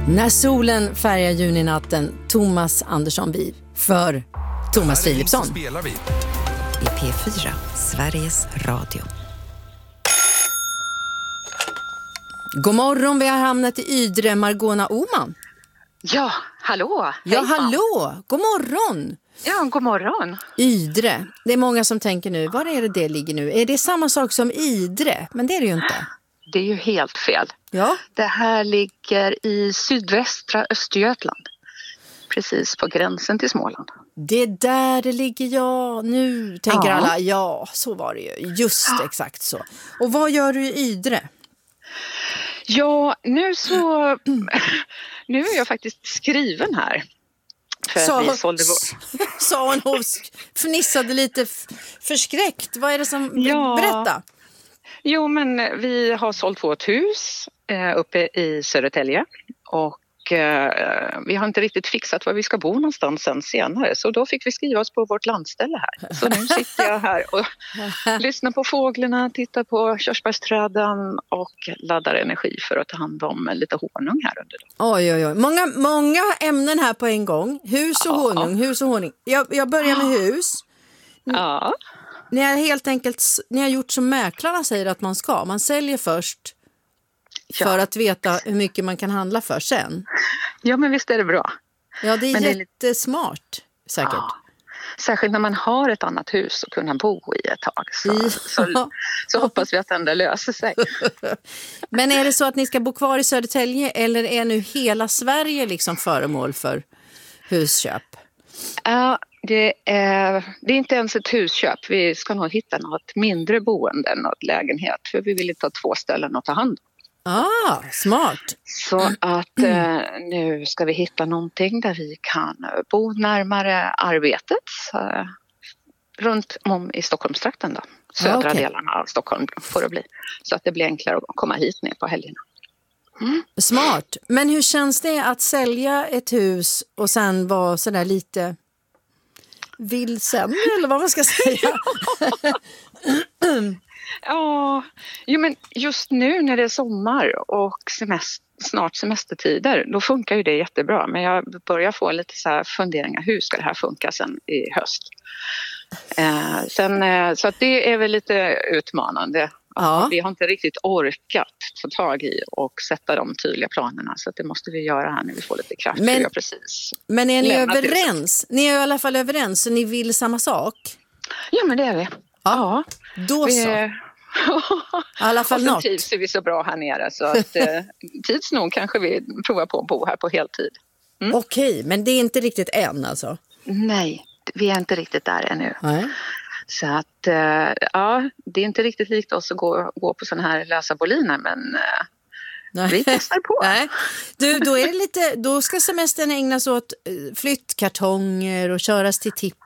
När solen färgar juninatten, Thomas Andersson Wiv för Thomas Philipsson. Spelar vi. I P4, Sveriges Radio. God morgon, vi har hamnat i Ydre, Margona Oman. Ja, hallå. Ja, hallå. God morgon. Ja, god morgon. Ydre. Det är många som tänker nu, var är det ligger nu? Är det samma sak som Idre? Men det är det ju inte. Det är ju helt fel. Ja. Det här ligger i sydvästra Östergötland. Precis på gränsen till Småland. Det är där det ligger, ja. Nu tänker alla, ja, så var det ju. Just exakt så. Och vad gör du i Ydre? Ja, nu är jag faktiskt skriven här. För att vi sålde sa hon och fnissade lite förskräckt. Vad är det som... Berätta. Jo, men vi har sålt vårt hus uppe i Södertälje. Och vi har inte riktigt fixat var vi ska bo någonstans sen senare. Så då fick vi skriva oss på vårt landställe här. Så nu sitter jag här och lyssnar på fåglarna, tittar på körsbärsträden och laddar energi för att ta hand om lite honung här under dagen. Oj. Många ämnen här på en gång. Hus och honung. Jag börjar med hus. Ja. Ni har gjort som mäklarna säger att man ska. Man säljer först för att veta hur mycket man kan handla för sen. Ja, men visst är det bra. Ja, det är jättesmart säkert. Ja. Särskilt när man har ett annat hus och kunna bo i ett tag. Så hoppas vi att den där löser sig. Men är det så att ni ska bo kvar i Södertälje eller är nu hela Sverige liksom föremål för husköp? Ja, det är inte ens ett husköp. Vi ska nog hitta något mindre boende än något lägenhet. För vi vill inte ha 2 ställen att ta hand om. Smart. Så att nu ska vi hitta någonting där vi kan bo närmare arbetet. Runt om i Stockholmstrakten då. Södra delarna av Stockholm får det bli. Så att det blir enklare att komma hit ner på helgerna. Smart. Men hur känns det att sälja ett hus och sen vara sådär lite vilsen eller vad man ska säga? Ja, men just nu när det är sommar och snart semestertider, då funkar ju det jättebra. Men jag börjar få lite så här funderingar, hur ska det här funka sen i höst? Så att det är väl lite utmanande. Ja. Vi har inte riktigt orkat ta tag i och sätta de tydliga planerna. Så att det måste vi göra här när vi får lite kraft. Men är ni överens? Ni är i alla fall överens så ni vill samma sak? Ja, men det är vi. Ja. Då så. I alla fall något. Trivs är vi så bra här nere så att tids nog kanske vi provar på att bo här på heltid. Okej, men det är inte riktigt än alltså? Nej, vi är inte riktigt där ännu. Nej. Så att det är inte riktigt likt oss att gå på sådana här lösa boliner, men vi testar på. Nej. Du, då ska semestern ägnas åt flyttkartonger och köras till tippen